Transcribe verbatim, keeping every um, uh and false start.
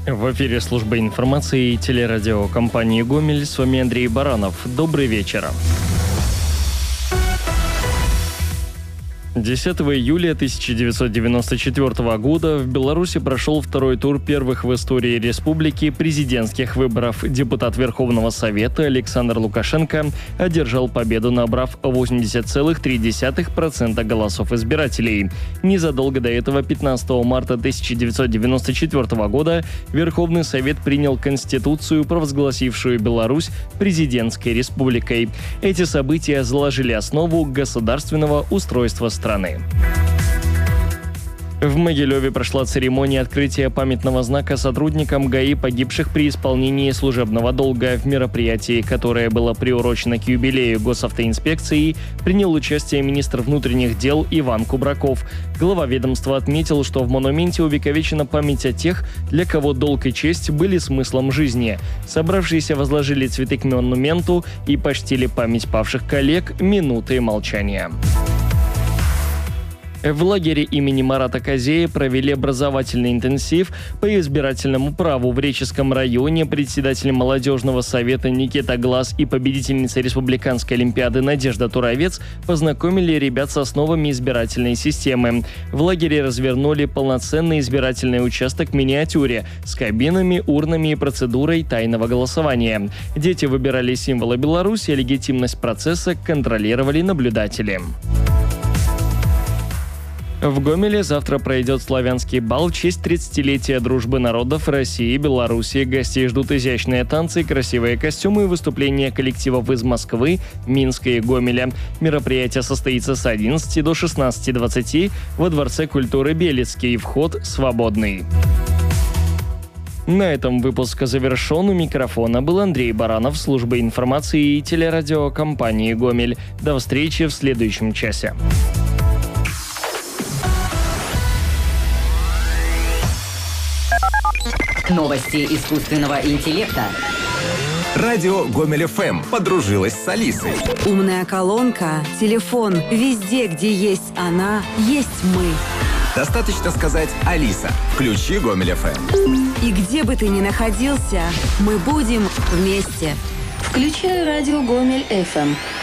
В эфире служба информации и телерадиокомпании «Гомель». С вами Андрей Баранов. Добрый вечер. десятого июля тысяча девятьсот девяносто четвёртого года в Беларуси прошел второй тур первых в истории республики президентских выборов. Депутат Верховного Совета Александр Лукашенко одержал победу, набрав восемьдесят целых три десятых процента голосов избирателей. Незадолго до этого, пятнадцатого марта тысяча девятьсот девяносто четвёртого года, Верховный Совет принял Конституцию, провозгласившую Беларусь президентской республикой. Эти события заложили основу государственного устройства страны. В Могилеве прошла церемония открытия памятного знака сотрудникам ГАИ, погибших при исполнении служебного долга. В мероприятии, которое было приурочено к юбилею госавтоинспекции, принял участие министр внутренних дел Иван Кубраков. Глава ведомства отметил, что в монументе увековечена память о тех, для кого долг и честь были смыслом жизни. Собравшиеся возложили цветы к монументу и почтили память павших коллег минутой молчания. В лагере имени Марата Козея провели образовательный интенсив по избирательному праву. В Реческом районе председатель молодежного совета Никита Глаз и победительница республиканской олимпиады Надежда Туровец познакомили ребят с основами избирательной системы. В лагере развернули полноценный избирательный участок в миниатюре с кабинами, урнами и процедурой тайного голосования. Дети выбирали символы Беларуси, а легитимность процесса контролировали наблюдатели. В Гомеле завтра пройдет славянский бал в честь тридцатилетия дружбы народов России и Беларуси. Гостей ждут изящные танцы, красивые костюмы и выступления коллективов из Москвы, Минска и Гомеля. Мероприятие состоится с одиннадцати до шестнадцати двадцати во Дворце культуры Белецкий. Вход свободный. На этом выпуск завершен. У микрофона был Андрей Баранов, служба информации и телерадиокомпании «Гомель». До встречи в следующем часе. Новости искусственного интеллекта. Радио Гомель эф эм подружилась с Алисой. Умная колонка, телефон, везде, где есть она, есть мы. Достаточно сказать: «Алиса, включи Гомель эф эм». И где бы ты ни находился, мы будем вместе. Включай радио Гомель эф эм.